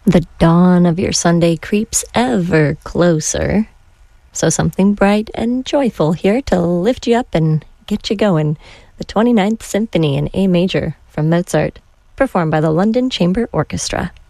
The dawn of your Sunday creeps ever closer. So something bright and joyful here to lift you up and get you going. The 29th Symphony in A major from Mozart, performed by the London Chamber Orchestra.